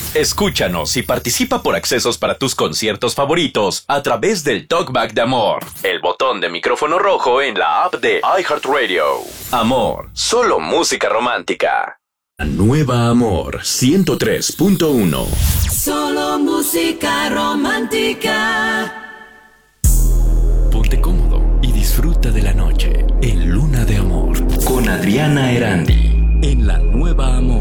Escúchanos y participa por accesos para tus conciertos favoritos a través del Talkback de Amor, el botón de micrófono rojo en la app de iHeartRadio. Amor, solo música romántica. Nueva Amor 103.1. Solo música romántica. Ponte cómodo y disfruta de la noche en Luna de Amor con Adriana Erandi. En la Nueva Amor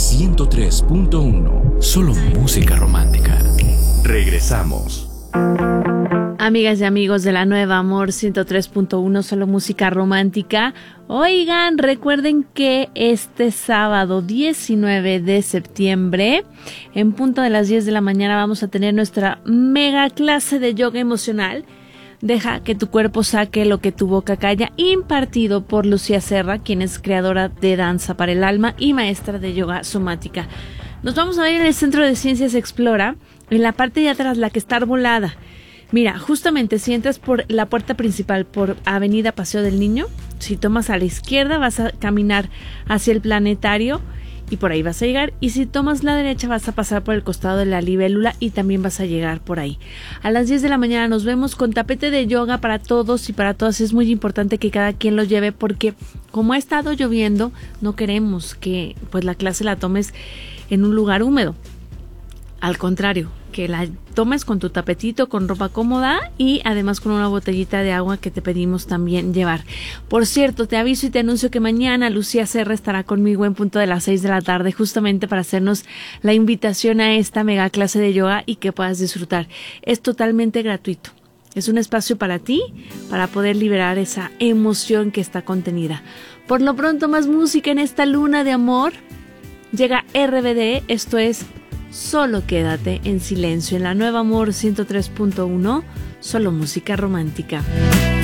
103.1. Solo música romántica. Regresamos. Amigas y amigos de la Nueva Amor 103.1, solo música romántica. Oigan, recuerden que este sábado 19 de septiembre, en punto de las 10 de la mañana, vamos a tener nuestra mega clase de yoga emocional. Deja que tu cuerpo saque lo que tu boca calla, impartido por Lucía Serra, quien es creadora de Danza para el Alma y maestra de yoga somática. Nos vamos a ver en el Centro de Ciencias Explora, en la parte de atrás, la que está arbolada. Mira, justamente si entras por la puerta principal, por Avenida Paseo del Niño, si tomas a la izquierda vas a caminar hacia el planetario y por ahí vas a llegar, y si tomas la derecha vas a pasar por el costado de la libélula y también vas a llegar por ahí. A las 10 de la mañana nos vemos con tapete de yoga para todos y para todas. Es muy importante que cada quien lo lleve porque como ha estado lloviendo, no queremos que pues la clase la tomes en un lugar húmedo. Al contrario, que la tomes con tu tapetito, con ropa cómoda y además con una botellita de agua que te pedimos también llevar. Por cierto, te aviso y te anuncio que mañana Lucía Serra estará conmigo en punto de las 6 de la tarde justamente para hacernos la invitación a esta mega clase de yoga y que puedas disfrutar. Es totalmente gratuito. Es un espacio para ti, para poder liberar esa emoción que está contenida. Por lo pronto, más música en esta luna de amor. Llega RBD, esto es Solo quédate en silencio en la Nueva Amor 103.1, solo música romántica.